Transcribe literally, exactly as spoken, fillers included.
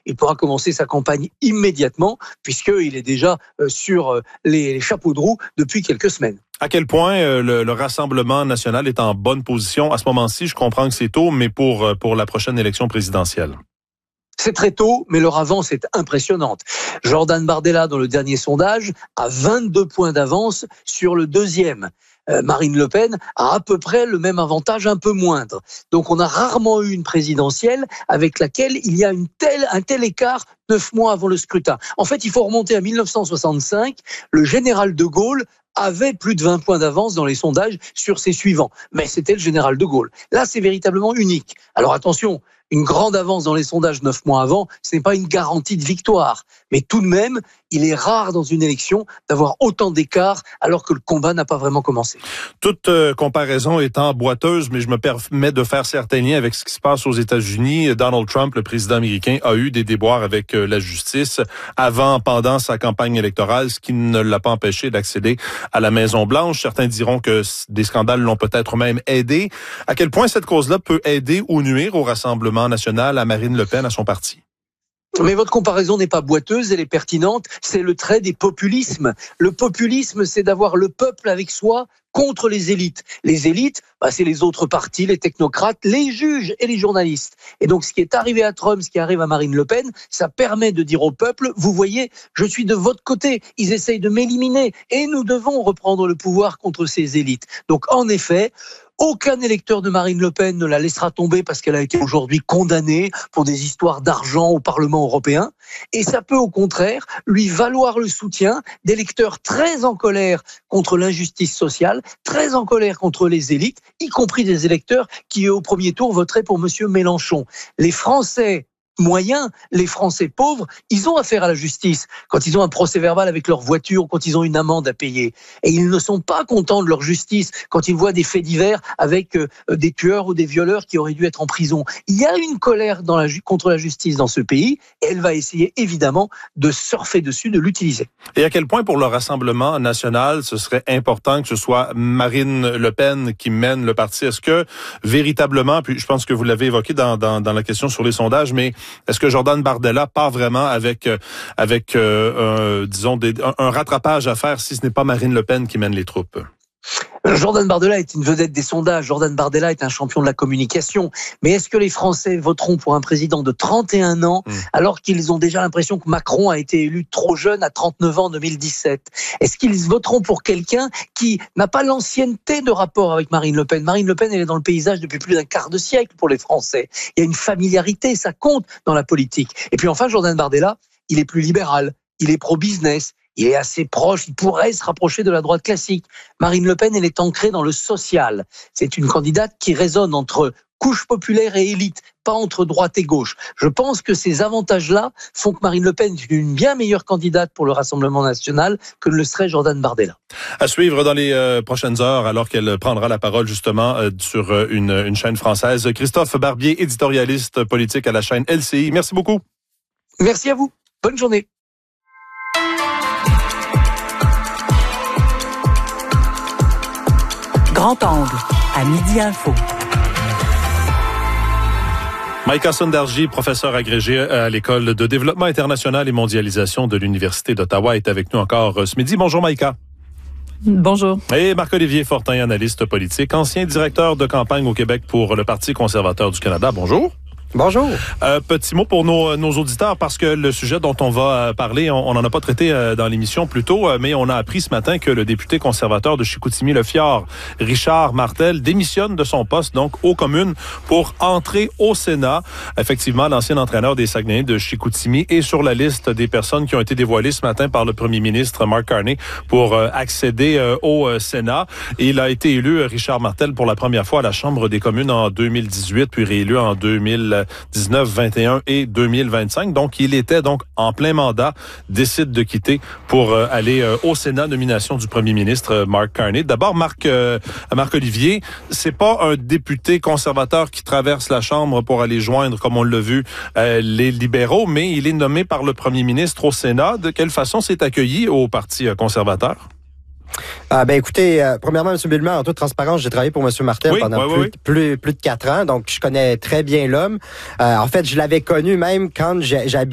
il pourra commencer sa campagne immédiatement, puisqu'il est déjà sur les, les chapeaux de roue depuis quelques semaines. À quel point euh, le, le Rassemblement national est en bonne position à ce moment-ci? Je comprends que c'est tôt, mais pour, pour la prochaine élection présidentielle. C'est très tôt, mais leur avance est impressionnante. Jordan Bardella, dans le dernier sondage, a vingt-deux points d'avance sur le deuxième. Euh, Marine Le Pen a à peu près le même avantage, un peu moindre. Donc on a rarement eu une présidentielle avec laquelle il y a une telle, un tel écart neuf mois avant le scrutin. En fait, il faut remonter à mille neuf cent soixante-cinq. Le général de Gaulle avait plus de vingt points d'avance dans les sondages sur ses suivants. Mais c'était le général de Gaulle. Là, c'est véritablement unique. Alors attention, une grande avance dans les sondages neuf mois avant, ce n'est pas une garantie de victoire. Mais tout de même, il est rare dans une élection d'avoir autant d'écart alors que le combat n'a pas vraiment commencé. Toute euh, comparaison étant boiteuse, mais je me permets de faire certains liens avec ce qui se passe aux États-Unis. Donald Trump, le président américain, a eu des déboires avec euh, la justice avant, pendant sa campagne électorale, ce qui ne l'a pas empêché d'accéder à la Maison-Blanche. Certains diront que des scandales l'ont peut-être même aidé. À quel point cette cause-là peut aider ou nuire au Rassemblement national, à Marine Le Pen, à son parti? Mais votre comparaison n'est pas boiteuse, elle est pertinente. C'est le trait des populismes. Le populisme, c'est d'avoir le peuple avec soi contre les élites. Les élites, bah, c'est les autres partis, les technocrates, les juges et les journalistes. Et donc, ce qui est arrivé à Trump, ce qui arrive à Marine Le Pen, ça permet de dire au peuple, vous voyez, je suis de votre côté. Ils essayent de m'éliminer et nous devons reprendre le pouvoir contre ces élites. Donc, en effet, aucun électeur de Marine Le Pen ne la laissera tomber parce qu'elle a été aujourd'hui condamnée pour des histoires d'argent au Parlement européen. Et ça peut au contraire lui valoir le soutien d'électeurs très en colère contre l'injustice sociale, très en colère contre les élites, y compris des électeurs qui au premier tour voteraient pour Monsieur Mélenchon. Les Français moyens, les Français pauvres, ils ont affaire à la justice quand ils ont un procès verbal avec leur voiture, quand ils ont une amende à payer. Et ils ne sont pas contents de leur justice quand ils voient des faits divers avec euh, des tueurs ou des violeurs qui auraient dû être en prison. Il y a une colère dans la, contre la justice dans ce pays et elle va essayer évidemment de surfer dessus, de l'utiliser. Et à quel point pour le Rassemblement national, ce serait important que ce soit Marine Le Pen qui mène le parti? Est-ce que véritablement, puis je pense que vous l'avez évoqué dans, dans, dans la question sur les sondages, mais est-ce que Jordan Bardella part vraiment avec, avec euh, un, disons, des, un, un rattrapage à faire si ce n'est pas Marine Le Pen qui mène les troupes? Jordan Bardella est une vedette des sondages. Jordan Bardella est un champion de la communication. Mais est-ce que les Français voteront pour un président de trente et un ans mmh. alors qu'ils ont déjà l'impression que Macron a été élu trop jeune à trente-neuf ans en deux mille dix-sept? Est-ce qu'ils voteront pour quelqu'un qui n'a pas l'ancienneté de rapport avec Marine Le Pen? Marine Le Pen, elle est dans le paysage depuis plus d'un quart de siècle pour les Français. Il y a une familiarité, ça compte dans la politique. Et puis enfin, Jordan Bardella, il est plus libéral, il est pro-business. Il est assez proche, il pourrait se rapprocher de la droite classique. Marine Le Pen, elle est ancrée dans le social. C'est une candidate qui résonne entre couche populaire et élite, pas entre droite et gauche. Je pense que ces avantages-là font que Marine Le Pen est une bien meilleure candidate pour le Rassemblement national que ne le serait Jordan Bardella. À suivre dans les euh, prochaines heures, alors qu'elle prendra la parole justement euh, sur euh, une, une chaîne française. Christophe Barbier, éditorialiste politique à la chaîne L C I. Merci beaucoup. Merci à vous. Bonne journée. Grand angle, à Midi Info. Maïka Sondarji, professeur agrégé à l'École de développement international et mondialisation de l'Université d'Ottawa, est avec nous encore ce midi. Bonjour Maïka. Bonjour. Et Marc-Olivier Fortin, analyste politique, ancien directeur de campagne au Québec pour le Parti conservateur du Canada. Bonjour. Bonjour. Euh, petit mot pour nos, nos auditeurs, parce que le sujet dont on va parler, on n'en a pas traité euh, dans l'émission plus tôt, euh, mais on a appris ce matin que le député conservateur de Chicoutimi-Le-Fjord, Richard Martel, démissionne de son poste, donc aux communes, pour entrer au Sénat. Effectivement, l'ancien entraîneur des Saguenayens de Chicoutimi est sur la liste des personnes qui ont été dévoilées ce matin par le premier ministre Mark Carney pour euh, accéder euh, au euh, Sénat. Et il a été élu, Richard Martel, pour la première fois à la Chambre des communes en deux mille dix-huit, puis réélu en deux mille dix-neuf, vingt et un et deux mille vingt-cinq. Donc, il était donc en plein mandat, décide de quitter pour euh, aller euh, au Sénat, nomination du premier ministre euh, Mark Carney. D'abord, Marc, euh, Marc-Olivier, c'est pas un député conservateur qui traverse la Chambre pour aller joindre, comme on l'a vu, euh, les libéraux, mais il est nommé par le premier ministre au Sénat. De quelle façon c'est accueilli au Parti euh, conservateur? Ah ben écoutez, euh, premièrement, M. Billmer, en toute transparence, j'ai travaillé pour M. Martel oui, pendant oui, plus, oui. plus, plus de quatre ans, donc je connais très bien l'homme. Euh, en fait, je l'avais connu même quand j'ai